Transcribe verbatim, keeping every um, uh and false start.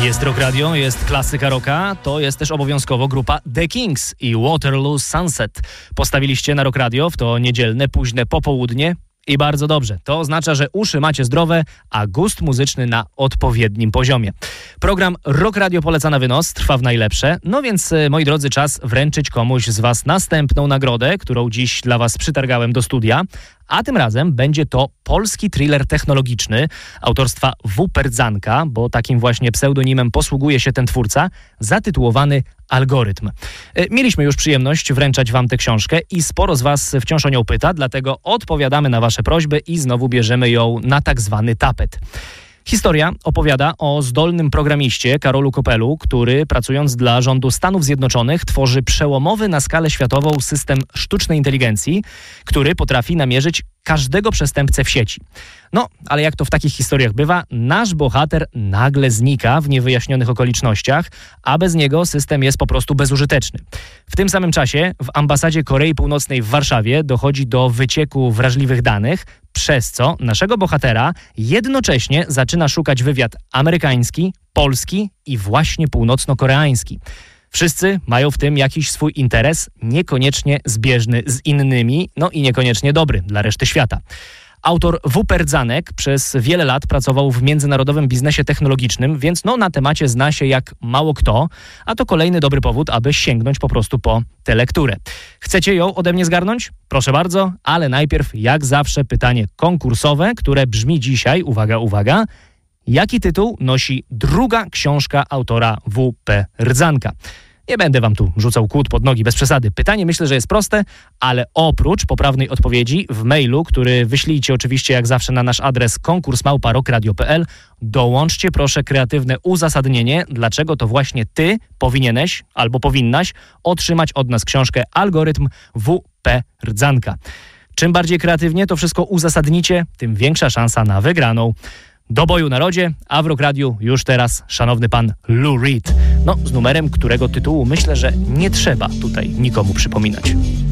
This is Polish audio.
Jest Rock Radio, jest klasyka rocka, to jest też obowiązkowo grupa The Kings i Waterloo Sunset. Postawiliście na Rock Radio w to niedzielne, późne popołudnie i bardzo dobrze. To oznacza, że uszy macie zdrowe, a gust muzyczny na odpowiednim poziomie. Program Rock Radio poleca na wynos, trwa w najlepsze. No więc, moi drodzy, czas wręczyć komuś z was następną nagrodę, którą dziś dla was przytargałem do studia. A tym razem będzie to polski thriller technologiczny autorstwa W. Perdzanka, bo takim właśnie pseudonimem posługuje się ten twórca, zatytułowany Algorytm. Mieliśmy już przyjemność wręczać wam tę książkę i sporo z was wciąż o nią pyta, dlatego odpowiadamy na wasze prośby i znowu bierzemy ją na tak zwany tapet. Historia opowiada o zdolnym programiście Karolu Kopelu, który pracując dla rządu Stanów Zjednoczonych tworzy przełomowy na skalę światową system sztucznej inteligencji, który potrafi namierzyć każdego przestępcę w sieci. No, ale jak to w takich historiach bywa, nasz bohater nagle znika w niewyjaśnionych okolicznościach, a bez niego system jest po prostu bezużyteczny. W tym samym czasie w ambasadzie Korei Północnej w Warszawie dochodzi do wycieku wrażliwych danych, przez co naszego bohatera jednocześnie zaczyna szukać wywiad amerykański, polski i właśnie północno-koreański. Wszyscy mają w tym jakiś swój interes, niekoniecznie zbieżny z innymi, no i niekoniecznie dobry dla reszty świata. Autor W. Perdzanek przez wiele lat pracował w międzynarodowym biznesie technologicznym, więc no na temacie zna się jak mało kto, a to kolejny dobry powód, aby sięgnąć po prostu po tę lekturę. Chcecie ją ode mnie zgarnąć? Proszę bardzo, ale najpierw jak zawsze pytanie konkursowe, które brzmi dzisiaj, uwaga, uwaga, jaki tytuł nosi druga książka autora W. Perdzanka? Nie będę wam tu rzucał kłód pod nogi, bez przesady. Pytanie myślę, że jest proste, ale oprócz poprawnej odpowiedzi w mailu, który wyślijcie oczywiście jak zawsze na nasz adres konkurs małpa rockradio kropka p l, dołączcie proszę kreatywne uzasadnienie, dlaczego to właśnie ty powinieneś albo powinnaś otrzymać od nas książkę Algorytm W. Perdzanka. Czym bardziej kreatywnie to wszystko uzasadnicie, tym większa szansa na wygraną. Do boju na rodzie, a w Rock Radiu już teraz szanowny pan Lou Reed. No, z numerem, którego tytułu myślę, że nie trzeba tutaj nikomu przypominać.